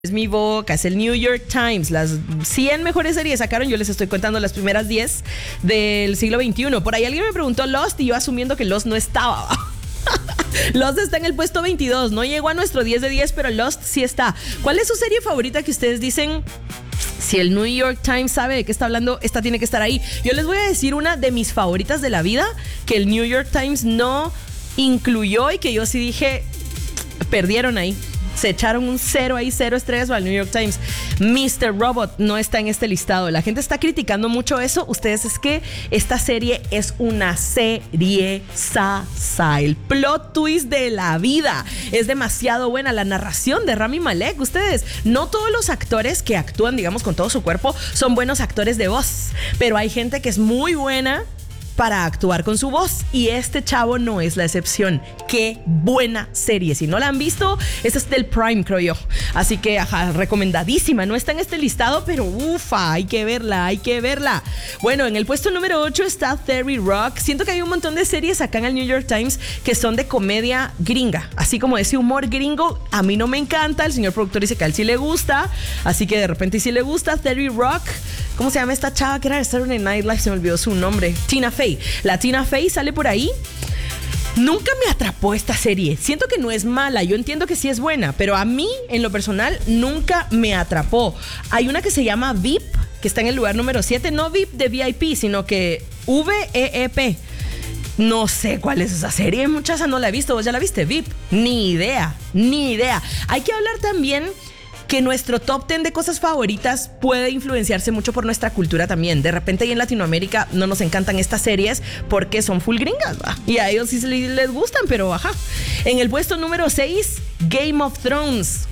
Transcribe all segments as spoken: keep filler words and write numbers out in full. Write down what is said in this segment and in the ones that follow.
Es mi boca, es el New York Times. Las cien mejores series sacaron, yo les estoy contando las primeras diez del siglo veintiuno. Por ahí alguien me preguntó Lost y yo asumiendo que Lost no estaba. Lost está en el puesto veintidós, no llegó a nuestro diez de diez, pero Lost sí está. ¿Cuál es su serie favorita que ustedes dicen? Si el New York Times sabe de qué está hablando, esta tiene que estar ahí. Yo les voy a decir una de mis favoritas de la vida que el New York Times no incluyó y que yo sí dije, perdieron ahí. Se echaron un cero ahí, cero estrellas al New York Times. mister Robot no está en este listado. La gente está criticando mucho eso. Ustedes, es que esta serie es una serie sasa. El plot twist de la vida. Es demasiado buena. La narración de Rami Malek. Ustedes, no todos los actores que actúan, digamos, con todo su cuerpo son buenos actores de voz. Pero hay gente que es muy buena para actuar con su voz, y este chavo no es la excepción. Qué buena serie. Si no la han visto, esta es del Prime, creo yo. Así que, ajá, recomendadísima. No está en este listado, pero ufa, hay que verla, hay que verla. Bueno, en el puesto número ocho está thirty Rock. Siento que hay un montón de series acá en el New York Times que son de comedia gringa, así como ese humor gringo. A mí no me encanta, el señor productor dice que a él sí le gusta, así que de repente sí le gusta. thirty Rock. ¿Cómo se llama esta chava que era de Saturday Night Live? Se me olvidó su nombre. Tina Fey. La Tina Fey sale por ahí. Nunca me atrapó esta serie. Siento que no es mala, yo entiendo que sí es buena, pero a mí, en lo personal, nunca me atrapó. Hay una que se llama V I P, que está en el lugar número siete. No V I P de V I P, sino que V E E P. No sé cuál es esa serie, muchacha, no la he visto. ¿Vos ya la viste? V I P. Ni idea, ni idea. Hay que hablar también que nuestro top diez de cosas favoritas puede influenciarse mucho por nuestra cultura también. De repente ahí en Latinoamérica no nos encantan estas series porque son full gringas, ¿va? Y a ellos sí les gustan, pero ajá. En el puesto número seis, Game of Thrones.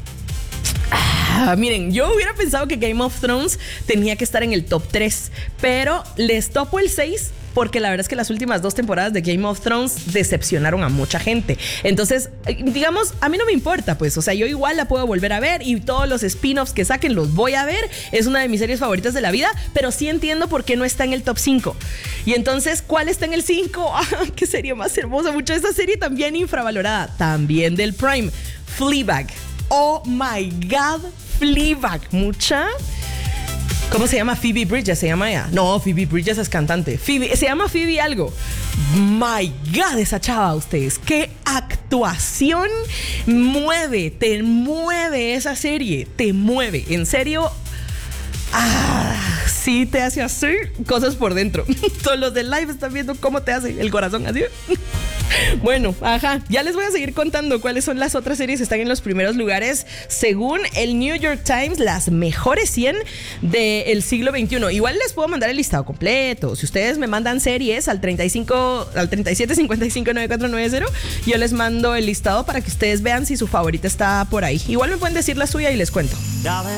Ah, miren, yo hubiera pensado que Game of Thrones tenía que estar en el top tres, pero les topo el seis porque la verdad es que las últimas dos temporadas de Game of Thrones decepcionaron a mucha gente. Entonces, digamos, a mí no me importa, pues, o sea, yo igual la puedo volver a ver y todos los spin-offs que saquen los voy a ver. Es una de mis series favoritas de la vida, pero sí entiendo por qué no está en el top cinco. Y entonces, ¿cuál está en el cinco? ¡Ah, qué serie más hermosa! Mucho esta serie también infravalorada, también del Prime. Fleabag. Oh my God, Fleabag. Mucha... ¿Cómo se llama? Phoebe Bridges, se llama ella. No, Phoebe Bridges es cantante. Phoebe, se llama Phoebe algo. My God, esa chava, ustedes. Qué actuación. Mueve, te mueve esa serie. Te mueve. En serio. Ah, sí te hace hacer cosas por dentro. Todos los del live están viendo cómo te hace el corazón así. Bueno, ajá, ya les voy a seguir contando cuáles son las otras series que están en los primeros lugares según el New York Times, las mejores cien del siglo veintiuno. Igual les puedo mandar el listado completo. Si ustedes me mandan series al treinta y cinco, al treinta y siete cincuenta y cinco noventa y cuatro noventa, yo les mando el listado para que ustedes vean si su favorita está por ahí. Igual me pueden decir la suya y les cuento.